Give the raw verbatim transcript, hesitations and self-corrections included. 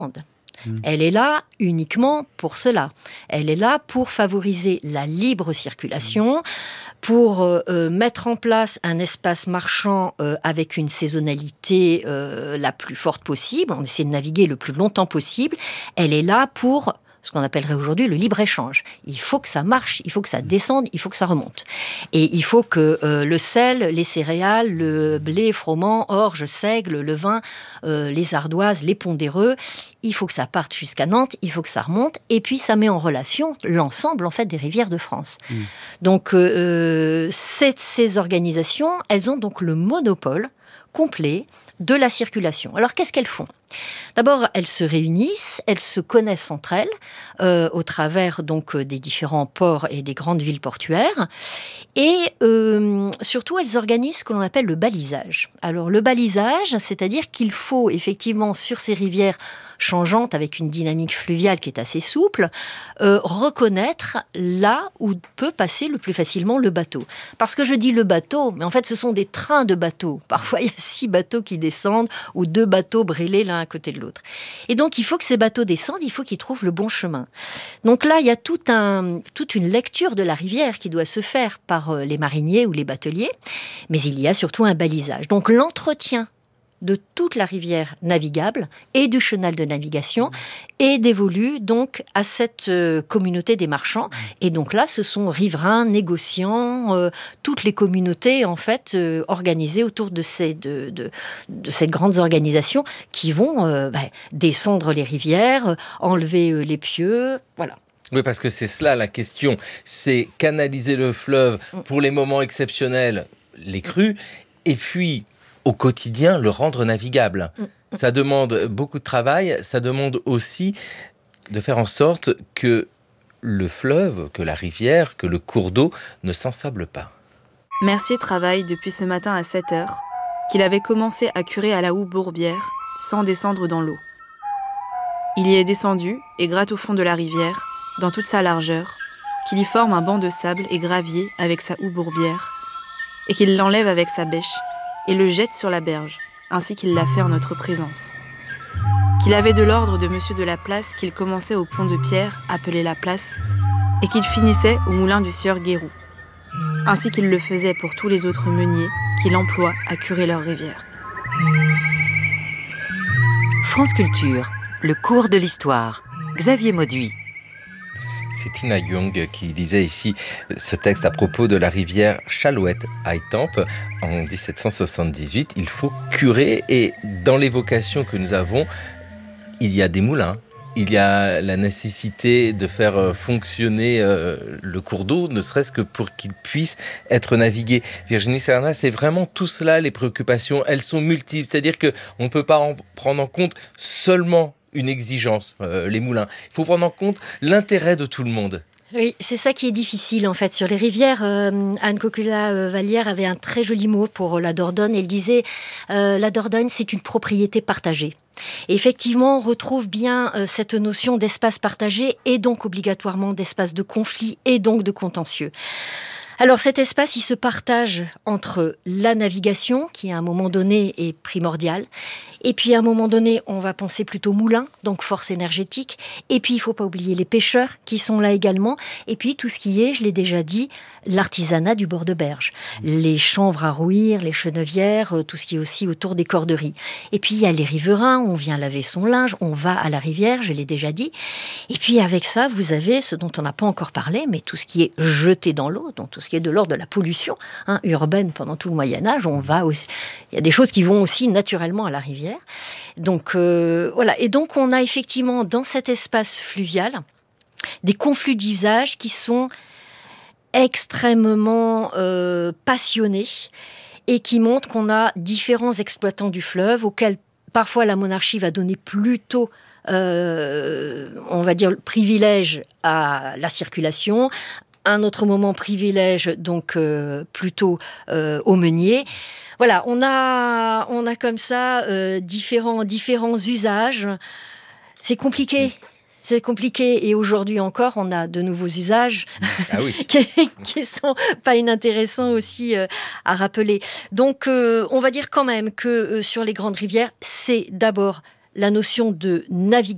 Elle est là uniquement pour cela. Elle est là pour favoriser la libre circulation, pour euh, mettre en place un espace marchand euh, avec une saisonnalité euh, la plus forte possible. On essaie de naviguer le plus longtemps possible. Elle est là pour ce qu'on appellerait aujourd'hui le libre-échange. Il faut que ça marche, il faut que ça descende, il faut que ça remonte. Et il faut que euh, le sel, les céréales, le blé, froment, orge, seigle, le vin, euh, les ardoises, les pondéreux, il faut que ça parte jusqu'à Nantes, il faut que ça remonte, et puis ça met en relation l'ensemble en fait des rivières de France. Mmh. Donc euh, ces, ces organisations, elles ont donc le monopole complet de la circulation. Alors qu'est-ce qu'elles font ? D'abord, elles se réunissent, elles se connaissent entre elles euh, au travers donc des différents ports et des grandes villes portuaires. Et euh, surtout, elles organisent ce que l'on appelle le balisage. Alors le balisage, c'est-à-dire qu'il faut effectivement sur ces rivières changeantes avec une dynamique fluviale qui est assez souple, euh, reconnaître là où peut passer le plus facilement le bateau. Parce que je dis le bateau, mais en fait ce sont des trains de bateaux. Parfois il y a six bateaux qui descendent ou deux bateaux brêlés l'un à côté de l'autre. Et donc il faut que ces bateaux descendent, il faut qu'ils trouvent le bon chemin. Donc là il y a tout un, toute une lecture de la rivière qui doit se faire par les mariniers ou les bateliers, mais il y a surtout un balisage. Donc l'entretien de toute la rivière navigable et du chenal de navigation est dévolu donc à cette euh, communauté des marchands. Et donc là, ce sont riverains, négociants, euh, toutes les communautés en fait euh, organisées autour de, ces, de, de, de cette grande organisation qui vont euh, bah, descendre les rivières, enlever euh, les pieux, voilà. Oui, parce que c'est cela la question, c'est canaliser le fleuve pour les moments exceptionnels, les crues, et puis au quotidien, le rendre navigable. Ça demande beaucoup de travail, ça demande aussi de faire en sorte que le fleuve, que la rivière, que le cours d'eau ne s'ensable pas. Mercier travaille depuis ce matin à sept heures, qu'il avait commencé à curer à la houe Bourbière, sans descendre dans l'eau. Il y est descendu et gratte au fond de la rivière, dans toute sa largeur, qu'il y forme un banc de sable et gravier avec sa houe Bourbière, et qu'il l'enlève avec sa bêche, et le jette sur la berge, ainsi qu'il l'a fait en notre présence. Qu'il avait de l'ordre de monsieur de la Place qu'il commençait au pont de pierre, appelé la Place, et qu'il finissait au moulin du sieur Guéroux, ainsi qu'il le faisait pour tous les autres meuniers qu'il emploie à curer leur rivière. France Culture, le cours de l'histoire. Xavier Mauduit. C'est Tina Young qui lisait ici ce texte à propos de la rivière Chalouette à Étampes en dix-sept cent soixante-dix-huit. Il faut curer, et dans l'évocation que nous avons, il y a des moulins. Il y a la nécessité de faire fonctionner le cours d'eau, ne serait-ce que pour qu'il puisse être navigué. Virginie Serna, c'est vraiment tout cela les préoccupations. Elles sont multiples, c'est-à-dire qu'on ne peut pas en prendre en compte seulement une exigence, euh, les moulins. Il faut prendre en compte l'intérêt de tout le monde. Oui, c'est ça qui est difficile en fait. Sur les rivières, euh, Anne Coquelat-Vallière avait un très joli mot pour la Dordogne. Elle disait euh, « La Dordogne, c'est une propriété partagée ». Et effectivement, on retrouve bien euh, cette notion d'espace partagé et donc obligatoirement d'espace de conflit et donc de contentieux. Alors cet espace, il se partage entre la navigation, qui à un moment donné est primordiale, et puis à un moment donné, on va penser plutôt moulin, donc force énergétique, et puis il ne faut pas oublier les pêcheurs qui sont là également, et puis tout ce qui est, je l'ai déjà dit, l'artisanat du bord de berge, les chanvres à rouir, les chenevières, tout ce qui est aussi autour des corderies. Et puis il y a les riverains, on vient laver son linge, on va à la rivière, je l'ai déjà dit, et puis avec ça, vous avez ce dont on n'a pas encore parlé, mais tout ce qui est jeté dans l'eau, donc tout ce qui est de l'ordre de la pollution hein, urbaine pendant tout le Moyen-Âge, on va aussi, il y a des choses qui vont aussi naturellement à la rivière. Donc euh, voilà, et donc on a effectivement dans cet espace fluvial des conflits d'usage qui sont extrêmement euh, passionnés et qui montrent qu'on a différents exploitants du fleuve auxquels parfois la monarchie va donner plutôt euh, on va dire privilège à la circulation. Un autre moment privilège donc euh, plutôt euh, aux meuniers. Voilà, on a, on a comme ça euh, différents, différents usages. C'est compliqué, c'est compliqué. Et aujourd'hui encore, on a de nouveaux usages ah oui. qui, qui sont pas inintéressants aussi euh, à rappeler. Donc, euh, on va dire quand même que euh, sur les grandes rivières, c'est d'abord la notion de navigation.